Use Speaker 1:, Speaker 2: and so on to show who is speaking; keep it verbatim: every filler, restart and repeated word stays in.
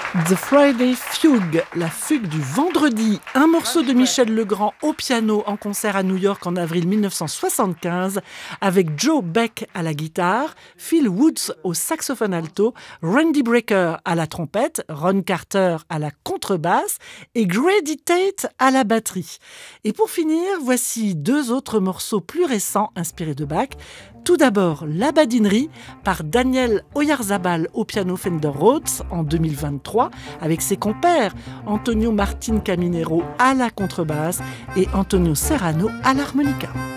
Speaker 1: The Friday Fugue, la fugue du vendredi, un morceau de Michel Legrand au piano en concert à New York en avril mille neuf cent soixante-quinze avec Joe Beck à la guitare, Phil Woods au saxophone alto, Randy Brecker à la trompette, Ron Carter à la contrebasse et Grady Tate à la batterie. Et pour finir, voici deux autres morceaux plus récents inspirés de Bach. Tout d'abord, La Badinerie par Daniel Oyarzabal au piano Fender Rhodes en deux mille vingt-trois avec ses compères Antonio Martin Caminero à la contrebasse et Antonio Serrano à l'harmonica.